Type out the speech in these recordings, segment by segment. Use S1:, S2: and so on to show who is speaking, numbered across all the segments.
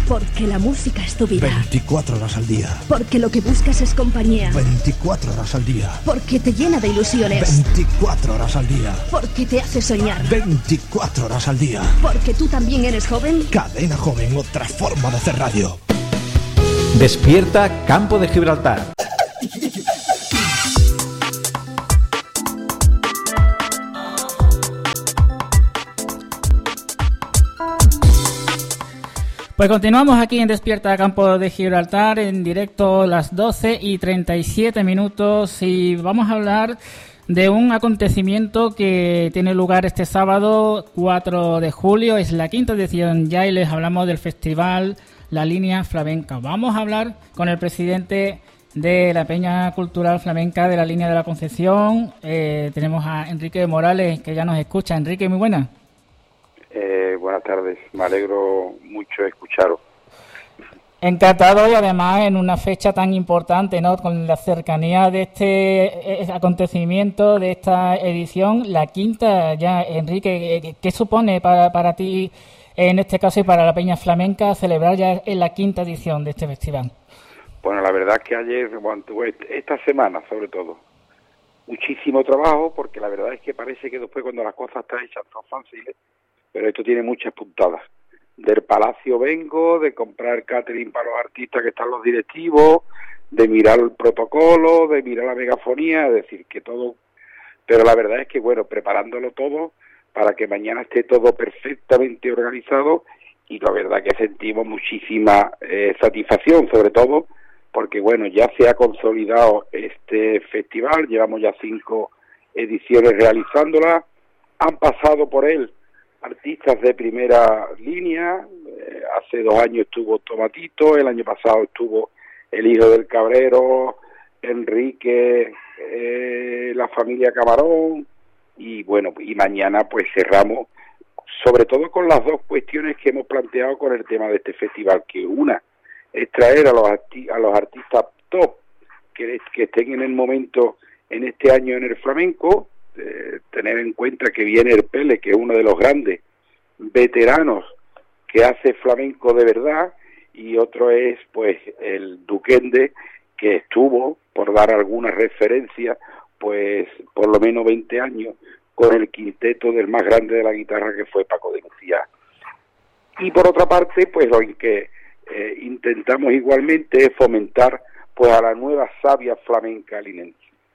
S1: Porque la música es tu vida.
S2: 24 horas al día.
S1: Porque lo que buscas es compañía.
S2: 24 horas al día.
S1: Porque te llena de ilusiones.
S2: 24 horas al día.
S1: Porque te hace soñar.
S2: 24 horas al día.
S1: Porque tú también eres joven.
S2: Cadena Joven, otra forma de hacer radio.
S3: Despierta Campo de Gibraltar.
S4: Pues continuamos aquí en Despierta Campo de Gibraltar, en directo las 12:37 y vamos a hablar de un acontecimiento que tiene lugar este sábado 4 de julio, es la quinta edición ya y les hablamos del festival La Línea Flamenca. Vamos a hablar con el presidente de la Peña Cultural Flamenca de la Línea de la Concepción. Tenemos a Enrique Morales que ya nos escucha. Enrique, muy buenas.
S5: Buenas tardes, me alegro mucho de escucharos.
S4: Encantado y además en una fecha tan importante, ¿no? Con la cercanía de este acontecimiento, de esta edición, la quinta ya. Enrique, ¿qué supone para ti en este caso y para la Peña Flamenca celebrar ya en la quinta edición de este festival?
S5: Bueno, la verdad es que ayer, esta semana sobre todo, muchísimo trabajo, porque la verdad es que parece que después cuando las cosas están hechas son fáciles, pero esto tiene muchas puntadas. Del Palacio vengo, de comprar catering para los artistas que están los directivos, de mirar el protocolo, de mirar la megafonía, es decir, que todo... Pero la verdad es que, bueno, preparándolo todo para que mañana esté todo perfectamente organizado, y la verdad que sentimos muchísima satisfacción, sobre todo porque, bueno, ya se ha consolidado este festival, llevamos ya 5 ediciones realizándola, han pasado por él artistas de primera línea. Hace 2 años estuvo Tomatito, el año pasado estuvo el hijo del Cabrero, Enrique, la familia Camarón, y bueno, y mañana pues cerramos sobre todo con las 2 cuestiones que hemos planteado con el tema de este festival, que una es traer a los artistas top que estén en el momento en este año en el flamenco, tener en cuenta que viene el Pele, que es uno de los grandes veteranos que hace flamenco de verdad, y otro es pues el Duquende, que estuvo, por dar alguna referencia, pues por lo menos 20 años con el quinteto del más grande de la guitarra, que fue Paco de Lucía. Y por otra parte, pues lo que intentamos igualmente es fomentar pues a la nueva savia flamenca linense.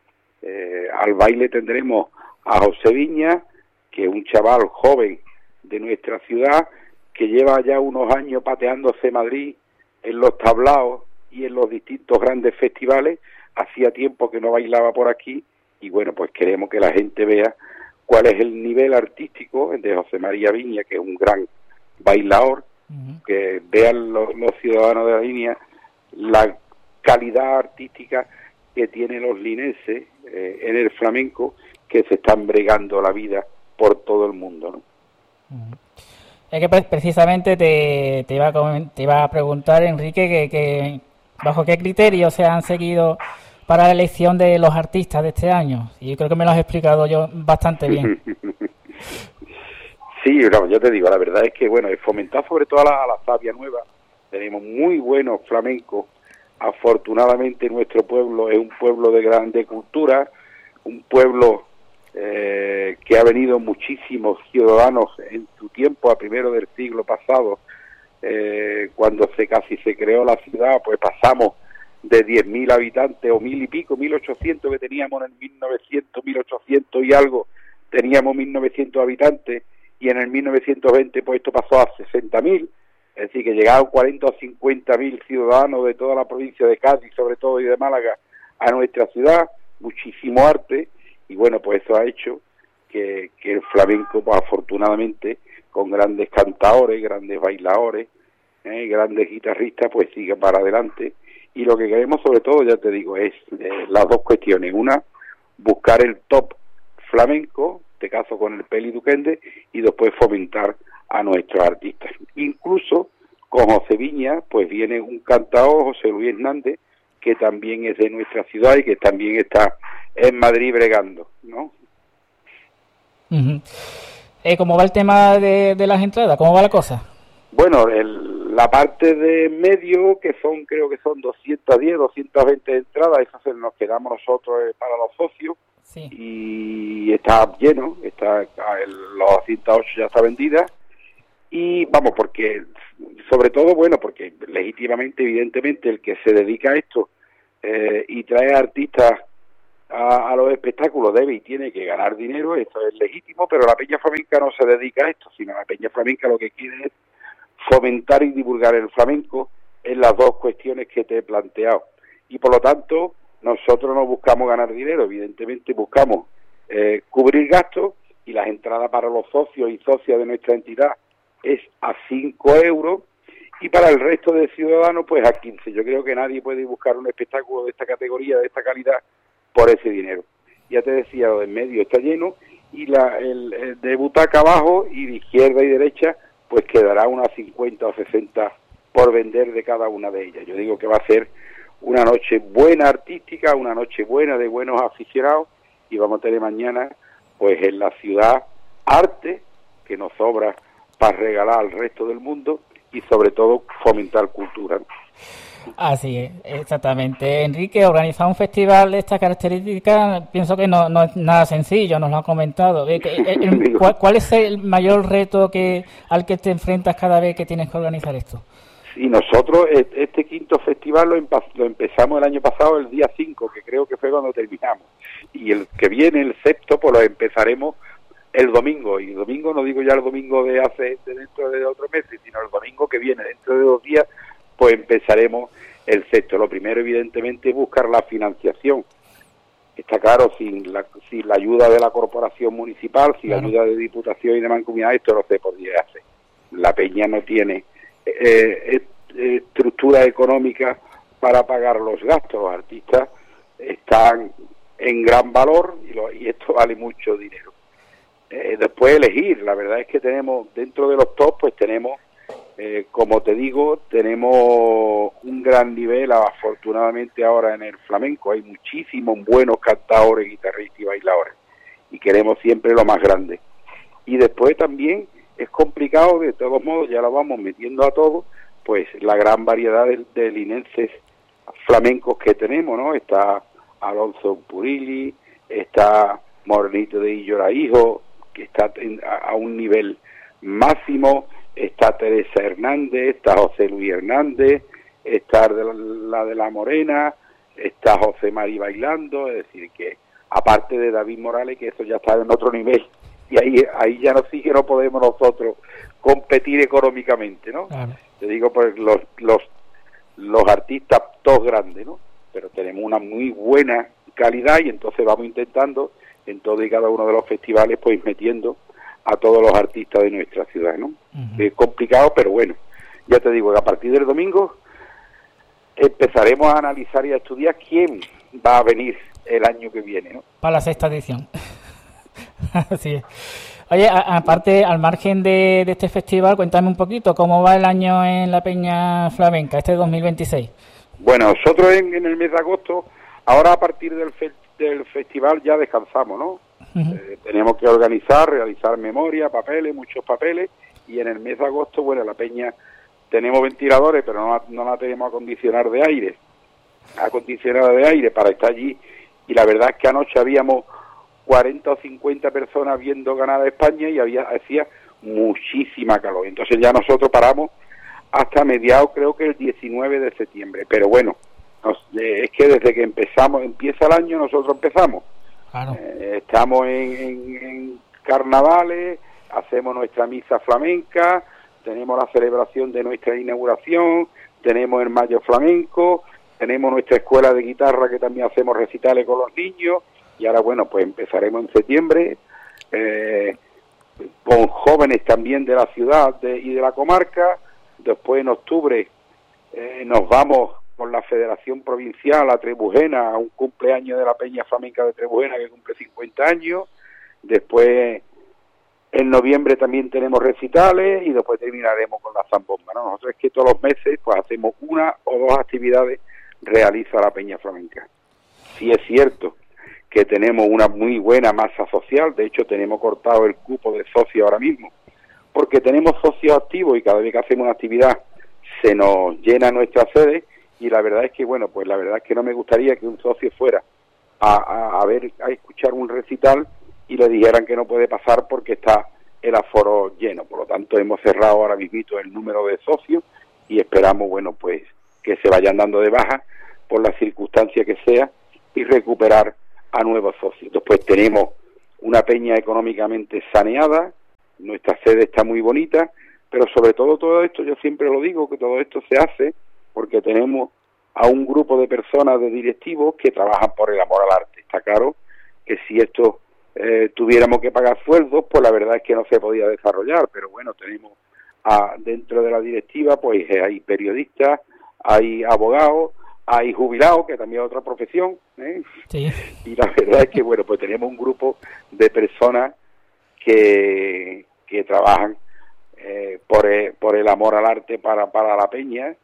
S5: Al baile tendremos a José Viña, que es un chaval joven de nuestra ciudad, que lleva ya unos años pateándose Madrid en los tablaos y en los distintos grandes festivales. Hacía tiempo que no bailaba por aquí, y bueno, pues queremos que la gente vea cuál es el nivel artístico de José María Viña, que es un gran bailador, que vean los ciudadanos de la línea la calidad artística que tienen los linenses en el flamenco, que se están bregando la vida por todo el mundo, ¿no?
S4: Es que precisamente te iba a preguntar, Enrique, que bajo qué criterios se han seguido para la elección de los artistas de este año, y creo que me lo has explicado yo bastante bien.
S5: Sí, no, yo te digo, la verdad es que, bueno, es fomentar sobre todo a la savia nueva. Tenemos muy buenos flamencos. Afortunadamente nuestro pueblo es un pueblo de grande cultura, un pueblo que ha venido muchísimos ciudadanos en su tiempo, a primero del siglo pasado, cuando casi se creó la ciudad, pues pasamos de 10.000 habitantes, o 1.000 y pico, 1.800 que teníamos en el 1900, 1.800 y algo, teníamos 1.900 habitantes, y en el 1920 pues esto pasó a 60.000, es decir, que llegaron 40 o 50.000 ciudadanos de toda la provincia de Cádiz, sobre todo, y de Málaga, a nuestra ciudad, muchísimo arte, y bueno, pues eso ha hecho que el flamenco, pues afortunadamente, con grandes cantadores, grandes bailadores, grandes guitarristas, pues siga para adelante. Y lo que queremos sobre todo, ya te digo, es las 2 cuestiones. Una, buscar el top flamenco, en este caso con el Peli Duquende, y después fomentar a nuestros artistas. Incluso con José Viña, pues viene un cantador, José Luis Hernández, que también es de nuestra ciudad y que también está en Madrid bregando, ¿no?
S4: ¿Cómo va el tema de las entradas? ¿Cómo va la cosa?
S5: Bueno, la parte de medio, que son, creo que son 210, 220 entradas, eso nos quedamos nosotros para los socios,
S4: sí.
S5: Y está lleno, los 208 ya está vendida, y vamos, porque, sobre todo, bueno, porque legítimamente, evidentemente, el que se dedica a esto y trae artistas a los espectáculos debe y tiene que ganar dinero, eso es legítimo, pero la Peña Flamenca no se dedica a esto, sino la Peña Flamenca lo que quiere es fomentar y divulgar el flamenco en las dos cuestiones que te he planteado. Y por lo tanto, nosotros no buscamos ganar dinero, evidentemente buscamos cubrir gastos, y las entradas para los socios y socias de nuestra entidad es a 5 euros, y para el resto de ciudadanos pues a 15. Yo creo que nadie puede buscar un espectáculo de esta categoría, de esta calidad, por ese dinero. Ya te decía, lo de en medio está lleno, y el de butaca abajo y de izquierda y derecha pues quedará unas 50 o 60 por vender de cada una de ellas. Yo digo que va a ser una noche buena artística, una noche buena de buenos aficionados, y vamos a tener mañana pues en la ciudad arte que nos sobra para regalar al resto del mundo, y sobre todo fomentar cultura, ¿no?
S4: Así es, exactamente. Enrique, organizar un festival de estas características pienso que no es nada sencillo, nos lo ha comentado. ¿Cuál es el mayor reto al que te enfrentas cada vez que tienes que organizar esto?
S5: Sí, nosotros este quinto festival lo empezamos el año pasado, el día 5, que creo que fue cuando terminamos. Y el que viene, el sexto, pues lo empezaremos el domingo. Y el domingo, no digo ya el domingo de dentro de otros meses, sino el domingo que viene, dentro de 2 días, pues empezaremos el sexto. Lo primero, evidentemente, es buscar la financiación. Está claro, sin la ayuda de la corporación municipal, sin la ayuda de Diputación y de Mancomunidad, esto no se podría hacer. La Peña no tiene estructura económica para pagar los gastos. Los artistas están en gran valor y esto vale mucho dinero. Después elegir, la verdad es que tenemos, dentro de los top, pues tenemos, como te digo, tenemos un gran nivel, afortunadamente ahora en el flamenco, hay muchísimos buenos cantadores, guitarristas y bailadores, y queremos siempre lo más grande. Y después también es complicado, de todos modos, ya lo vamos metiendo a todos, pues la gran variedad de linenses flamencos que tenemos, ¿no? Está Alonso Purilli, está Morenito de Illora Hijo, que está a un nivel máximo, está Teresa Hernández, está José Luis Hernández, está la de la Morena, está José Mari bailando, es decir, que aparte de David Morales, que eso ya está en otro nivel, y ahí ya sí que no podemos nosotros competir económicamente, ¿no? Claro. Te digo, pues los artistas todos grandes, ¿no? Pero tenemos una muy buena calidad, y entonces vamos intentando en todo y cada uno de los festivales pues metiendo a todos los artistas de nuestra ciudad, ¿no? Es complicado, pero bueno, ya te digo que a partir del domingo empezaremos a analizar y a estudiar quién va a venir el año que viene, ¿no?
S4: Para la sexta edición. Así es. Oye, aparte, al margen de este festival, cuéntame un poquito cómo va el año en la Peña Flamenca, este 2026.
S5: Bueno, nosotros en el mes de agosto, ahora a partir del festival ya descansamos, ¿no? Tenemos que realizar memoria, muchos papeles, y en el mes de agosto, bueno, la Peña tenemos ventiladores, pero no la tenemos acondicionada de aire para estar allí, y la verdad es que anoche habíamos 40 o 50 personas viendo ganar a España y hacía muchísima calor. Entonces ya nosotros paramos hasta mediados, creo que el 19 de septiembre. Pero bueno, es que desde que empieza el año, nosotros empezamos. Claro. Estamos en carnavales, hacemos nuestra misa flamenca, tenemos la celebración de nuestra inauguración, tenemos el Mayo Flamenco, tenemos nuestra escuela de guitarra que también hacemos recitales con los niños. Y ahora, bueno, pues empezaremos en septiembre con jóvenes también de la ciudad y de la comarca. Después, en octubre, nos vamos con la Federación Provincial a Trebujena, a un cumpleaños de la Peña Flamenca de Trebujena que cumple 50 años. Después, en noviembre también tenemos recitales y después terminaremos con la zambomba, ¿no? Nosotros es que todos los meses pues hacemos una o dos actividades, realiza la Peña Flamenca. Sí es cierto que tenemos una muy buena masa social, de hecho tenemos cortado el cupo de socios ahora mismo, porque tenemos socios activos y cada vez que hacemos una actividad se nos llena nuestra sede, y la verdad es que, bueno, pues la verdad es que no me gustaría que un socio fuera a escuchar un recital y le dijeran que no puede pasar porque está el aforo lleno. Por lo tanto, hemos cerrado ahora mismo el número de socios y esperamos, bueno, pues que se vayan dando de baja por la circunstancia que sea y recuperar a nuevos socios. Después tenemos una peña económicamente saneada, nuestra sede está muy bonita, pero sobre todo esto, yo siempre lo digo, que todo esto se hace porque tenemos a un grupo de personas, de directivos, que trabajan por el amor al arte. Está claro que si esto tuviéramos que pagar sueldos, pues la verdad es que no se podía desarrollar, pero bueno, tenemos dentro de la directiva, pues hay periodistas, hay abogados, hay jubilados, que también es otra profesión,
S4: Sí.
S5: Y la verdad es que, bueno, pues tenemos un grupo de personas que trabajan por el amor al arte para la peña,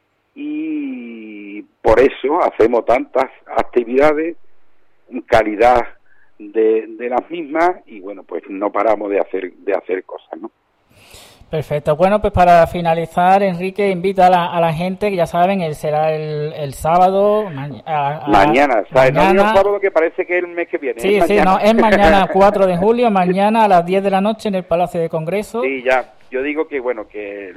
S5: y por eso hacemos tantas actividades, calidad de las mismas, y bueno, pues no paramos de hacer cosas, ¿no?
S4: Perfecto. Bueno, pues para finalizar, Enrique, invita a la gente, que ya saben, será el sábado.
S5: Mañana, ¿sabes? No digo sábado, que parece que es el mes que viene.
S4: Sí, es mañana 4 de julio, mañana a las 10 de la noche en el Palacio de Congreso.
S5: Sí, ya. Yo digo que, bueno, que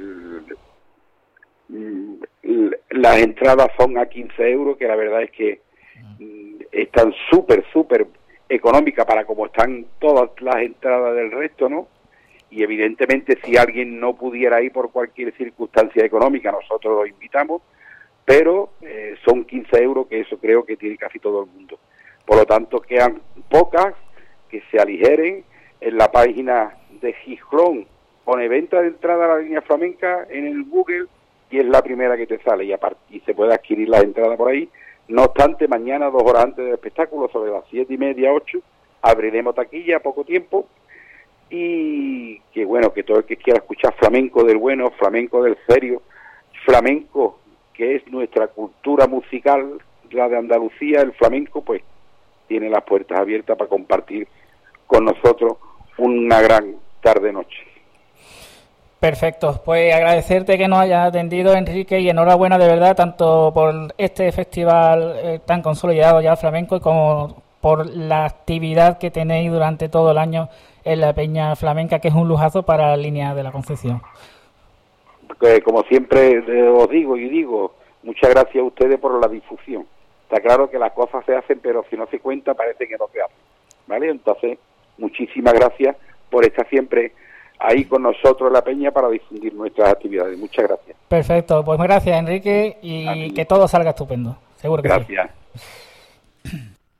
S5: las entradas son a 15 euros, que la verdad es que están súper económicas para como están todas las entradas del resto, ¿no? Y evidentemente si alguien no pudiera ir por cualquier circunstancia económica, nosotros lo invitamos, pero son 15 euros, que eso creo que tiene casi todo el mundo. Por lo tanto, quedan pocas, que se aligeren. En la página de Gijón pone venta de entrada a la línea flamenca en el Google, y es la primera que te sale, y se puede adquirir la entrada por ahí. No obstante, mañana, 2 horas antes del espectáculo, sobre las 7:30, 8, abriremos taquilla a poco tiempo, y que bueno, que todo el que quiera escuchar flamenco del bueno, flamenco del serio, flamenco que es nuestra cultura musical, la de Andalucía, el flamenco, pues tiene las puertas abiertas para compartir con nosotros una gran tarde-noche.
S4: Perfecto, pues agradecerte que nos hayas atendido, Enrique, y enhorabuena de verdad, tanto por este festival tan consolidado ya flamenco, como por la actividad que tenéis durante todo el año en la Peña Flamenca, que es un lujazo para la línea de la Concepción.
S5: Como siempre os digo, muchas gracias a ustedes por la difusión. Está claro que las cosas se hacen, pero si no se cuenta parece que no se hacen, ¿vale? Entonces, muchísimas gracias por estar siempre ahí con nosotros en la Peña para difundir nuestras actividades. Muchas gracias.
S4: Perfecto, pues gracias, Enrique, y que todo salga estupendo. Seguro que
S5: gracias.
S4: Sí.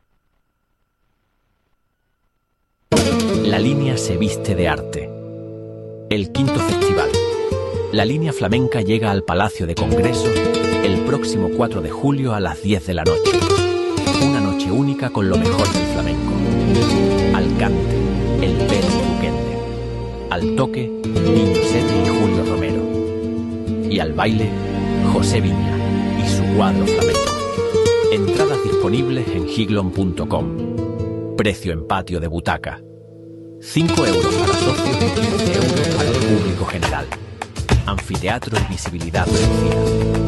S6: La línea se viste de arte. El 5º festival. La línea flamenca llega al Palacio de Congreso el próximo 4 de julio a las 10 de la noche. Una noche única con lo mejor del flamenco. Al cante, el Pérez Buquende. Al toque, Niño Sete y Julio Romero. Y al baile, José Viña y su cuadro flamenco. Entradas disponibles en giglon.com. Precio en patio de butaca. 5 euros para socios y 15 euros para el público general. Anfiteatro y visibilidad reducida.